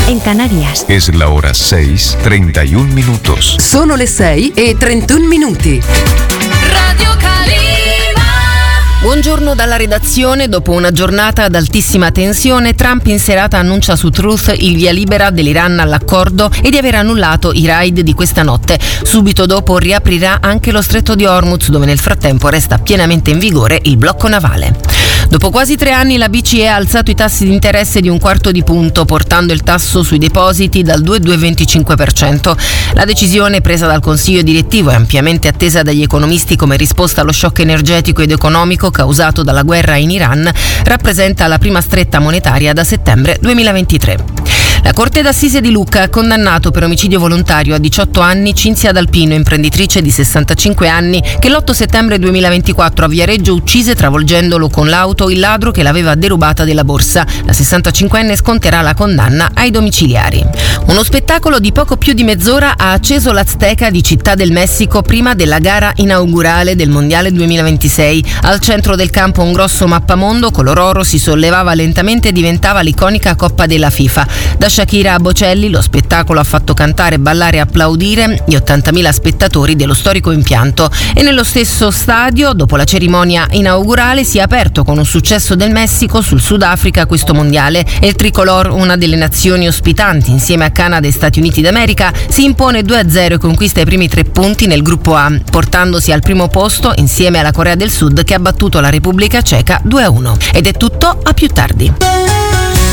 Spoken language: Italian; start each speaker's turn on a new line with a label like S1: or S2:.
S1: en Canarias.
S2: Es la hora 6:31 minutos.
S3: Sono le 6:31.
S4: Radio Calima.
S5: Buongiorno dalla redazione. Dopo una giornata ad altissima tensione, Trump in serata annuncia su Truth il via libera dell'Iran all'accordo e di aver annullato i raid di questa notte. Subito dopo riaprirà anche lo stretto di Hormuz, dove nel frattempo resta pienamente in vigore il blocco navale. Dopo quasi 3 anni la BCE ha alzato i tassi di interesse di 1/4 punto, portando il tasso sui depositi dal 2,25%. La decisione presa dal Consiglio direttivo è ampiamente attesa dagli economisti come risposta allo shock energetico ed economico causato dalla guerra in Iran, rappresenta la prima stretta monetaria da settembre 2023. La Corte d'Assise di Lucca ha condannato per omicidio volontario a 18 anni Cinzia D'Alpino, imprenditrice di 65 anni, che l'8 settembre 2024 a Viareggio uccise travolgendolo con l'auto il ladro che l'aveva derubata della borsa. La 65enne sconterà la condanna ai domiciliari. Uno spettacolo di poco più di mezz'ora ha acceso l'Azteca di Città del Messico prima della gara inaugurale del Mondiale 2026. Al centro del campo un grosso mappamondo color oro si sollevava lentamente e diventava l'iconica Coppa della FIFA. Da Shakira a Bocelli lo spettacolo ha fatto cantare, ballare e applaudire gli 80.000 spettatori dello storico impianto, e nello stesso stadio, dopo la cerimonia inaugurale, si è aperto con un successo del Messico sul Sudafrica questo mondiale, e il tricolor, una delle nazioni ospitanti insieme a Canada e Stati Uniti d'America, si impone 2-0 e conquista i primi 3 punti nel gruppo A, portandosi al primo posto insieme alla Corea del Sud che ha battuto la Repubblica Ceca 2-1. Ed è tutto, a più tardi.